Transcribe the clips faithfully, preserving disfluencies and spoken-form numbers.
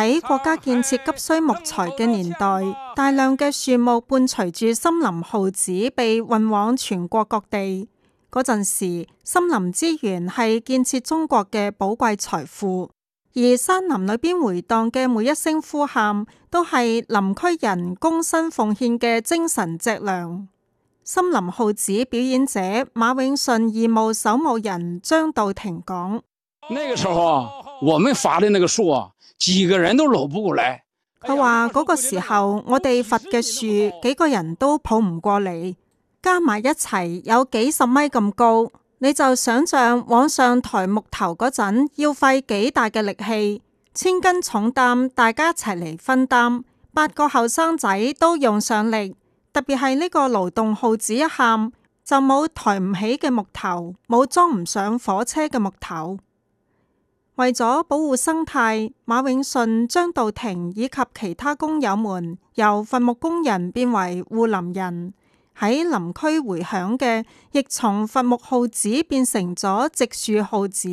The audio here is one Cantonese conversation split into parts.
喺國家建設急需木材嘅年代，大量嘅樹木伴隨住森林耗子被運往全國各地。嗰陣時，森林資源係建設中國嘅寶貴財富，而山林裏邊回蕩嘅每一聲呼喊，都係林區人躬身奉獻嘅精神脊梁。森林耗子表演者馬永順義務守務人張道庭講： 那個時候，我們伐的那個樹啊，幾個人都摟不過來。 佢話嗰個時候，我哋伐嘅樹，幾個人都抱唔過嚟。加埋一齊有幾十米咁高，你就想象往上抬木頭嗰陣要費幾大嘅力氣，千斤重擔大家一齊嚟分擔，八個後生仔都用上力，特別係呢個勞動號子一喊，就冇抬唔起嘅木頭，冇裝唔上火車嘅木頭。為咗保護生態，馬永順、張道庭以及其他工友們由伐木工人變為護林人。喺林區回響嘅，亦從伐木號子變成咗植樹號子。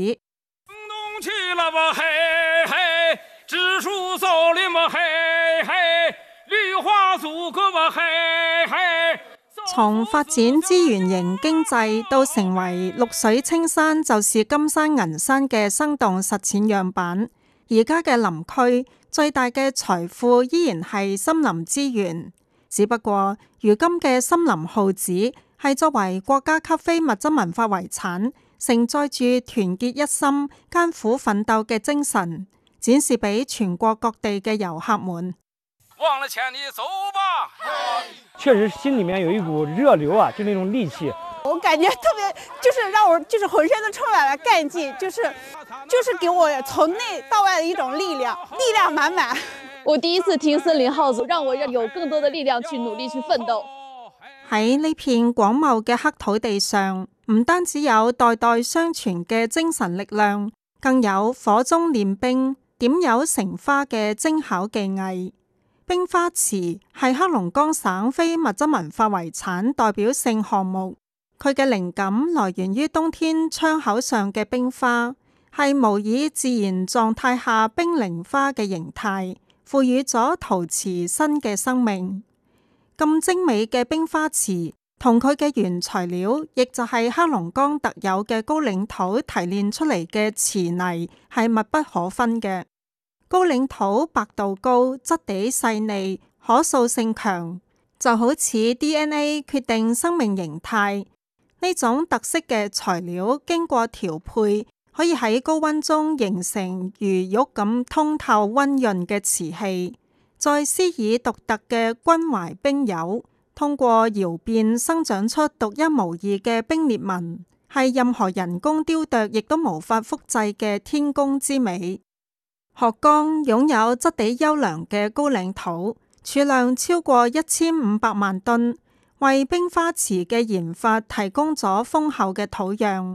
從發展資源型經濟到成為綠水青山就是金山銀山嘅生動實踐樣板，而家嘅林區最大嘅財富依然係森林資源。只不過，如今嘅森林耗子係作為國家級非物質文化遺產，承載住團結一心、艱苦奮鬥嘅精神，展示俾全國各地嘅遊客們。 往了前你走吧。 確實心裡面有一股熱流啊，就那種戾氣。 我感覺特別，就是讓我就是渾身都充滿了幹勁，就是就是給我從內到外的一種力量，力量滿滿。 我第一次聽森林號子，讓我有更多的力量去努力去奮鬥。 喺呢片廣袤嘅黑土地上，唔單止有代代相傳嘅精神力量，更有火中練兵、點油成花嘅精巧技藝。冰花池係黑龍江省非物質文化遺產代表性項目，佢嘅靈感來源於冬天窗口上嘅冰花，係模擬自然狀態下冰凌花嘅形態，賦予咗陶瓷新嘅生命。咁精美嘅冰花池同佢嘅原材料，亦就係黑龍江特有嘅高嶺土提煉出嚟嘅瓷泥，係密不可分嘅。高嶺土白度高，質地細膩，可塑性強，就好似 D N A 決定生命形態。呢種特色嘅材料經過調配，可以喺高溫中形成如玉咁通透溫潤嘅瓷器，再施以獨特嘅均懷冰釉，通過窯變生長出獨一無二嘅冰裂紋，係任何人工雕琢亦都無法複製嘅天工之美。鶴崗擁有質地優良嘅高嶺土，儲量超過一千五百萬噸，為冰花池嘅研發提供咗豐厚嘅土壤。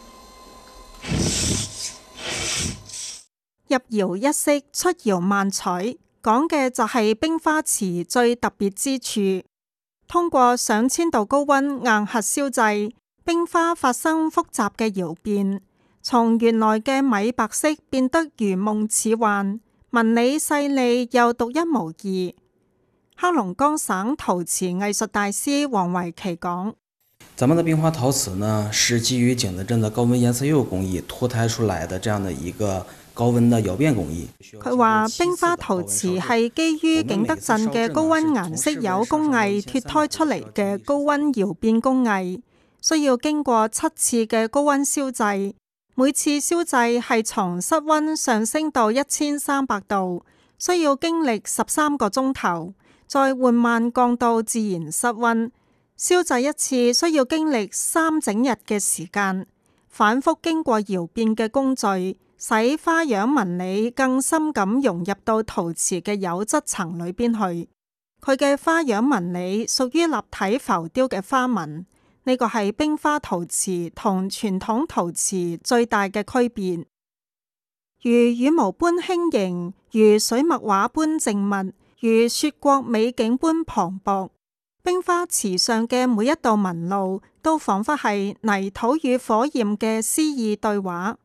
入窯一式，出窯萬彩，講嘅就係冰花池最特別之處。通過上千度高溫硬核燒製，冰花發生複雜嘅窯變，從原來嘅米白色變得如夢似幻，紋理細膩又獨一無二。黑龍江省陶瓷藝術大師王維奇講： 咱們的冰花陶瓷呢，是基於景德鎮的高溫顏色釉工藝脫胎出來的這樣的一個高溫的窯變工藝。 佢話冰花陶瓷係基於景德鎮嘅高溫顏色釉工藝脫胎出嚟嘅高溫窯變工藝，需要經過七次嘅高溫燒製。每次燒製係從室溫上升到一千三百度，需要經歷十三個鐘頭，再緩慢降到自然室溫。燒製一次需要經歷三整日嘅時間，反覆經過窯變嘅工序，使花樣紋理更深咁融入到陶瓷嘅釉質層裏邊去。佢嘅花樣紋理屬於立體浮雕嘅花紋。呢個係冰花陶瓷同傳統陶瓷最大嘅區別。如羽毛般輕盈，如水墨畫般靜密，如雪國美景般磅礴。冰花池上嘅每一道紋路，都仿佛係泥土與火焰嘅詩意對話。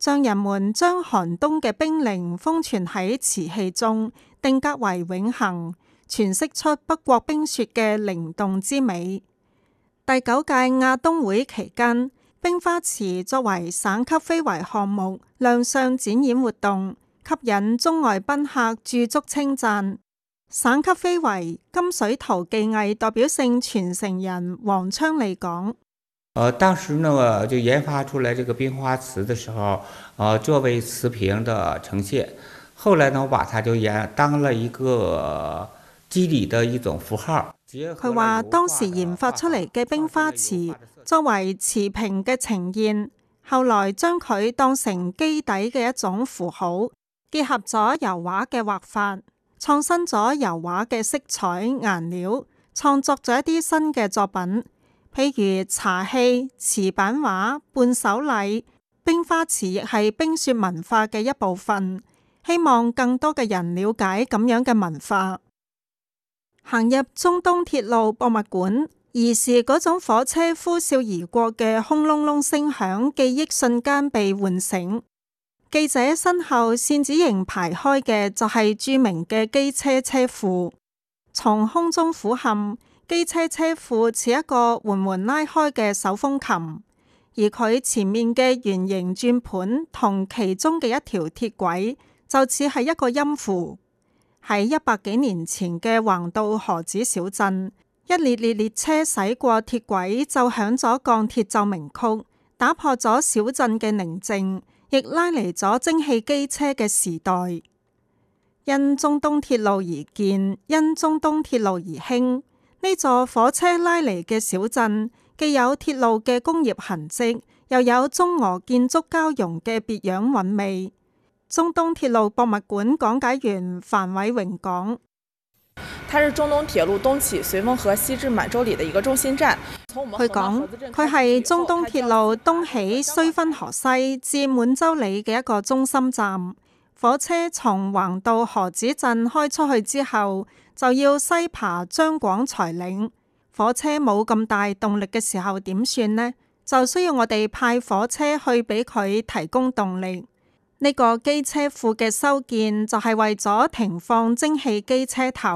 匠人們將寒冬嘅冰凌封存喺瓷器中，定格為永恆，詮釋出北國冰雪嘅靈動之美。第九屆亞冬會期間，冰花瓷作為省級非遺項目亮相展演活動，吸引中外賓客駐足稱讚。省級非遺金水陶技藝代表性傳承人黃昌利講： 呃，當時呢就研發出來這個冰花瓷的時候，呃，作為瓷瓶的呈現。後來呢，我把它就研當了一個肌理的一種符號。 佢話當時研發出嚟嘅冰花瓷作為瓷瓶嘅呈現，後來將佢當成基底嘅一種符號，結合咗油畫嘅畫法，創新咗油畫嘅色彩顏料，創作咗一啲新嘅作品，譬如茶器、瓷板畫、伴手禮。冰花瓷亦係冰雪文化嘅一部分，希望更多嘅人了解咁樣嘅文化。行入中東鐵路博物館，兒時嗰種火車呼嘯而過嘅轟隆隆聲響，記憶瞬間被喚醒。記者身後扇子形排開嘅就係著名嘅機車車庫，從空中俯瞰，機車車庫似一個緩緩拉開嘅手風琴，而佢前面嘅圓形轉盤同其中嘅一條鐵軌就似係一個音符。喺一百幾年前嘅橫渡河子小鎮，一列列列車駛過鐵軌，奏響咗鋼鐵奏鳴曲，打破咗小鎮嘅寧靜，亦拉嚟咗蒸汽機車嘅時代。因中東鐵路而建，因中東鐵路而興。呢座火車拉嚟嘅小鎮，既有鐵路嘅工業痕跡，又有中俄建築交融嘅別樣韻味。中東鐵路博物館講解員樊偉榮講： 它是中東鐵路東起绥芬河，西至滿洲里的一個中心站。 佢講佢係中東鐵路東起绥芬河西至滿洲里嘅一個中心站。火車從橫渡河子鎮開出去之後，就要西爬張廣才嶺。火車冇咁大動力嘅時候點算呢？就需要我哋派火車去俾佢提供動力。呢個機車庫嘅修建就係為咗停放蒸汽機車頭。